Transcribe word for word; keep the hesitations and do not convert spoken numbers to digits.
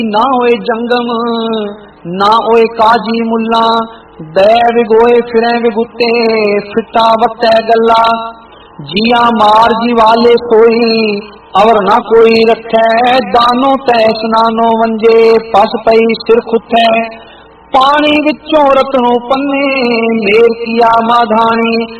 ना होए जंगम ना होए काजी मुल्ला, दै विगोए फिरें विगुते फिटा वटै गल्ला। जिया मार जी वाले सोई अवर ना कोई रखै, दानो तै स्नानो वंजे पस पई सिर खुथै। पानी विचों रतनो पन्ने मेर किया माधानी,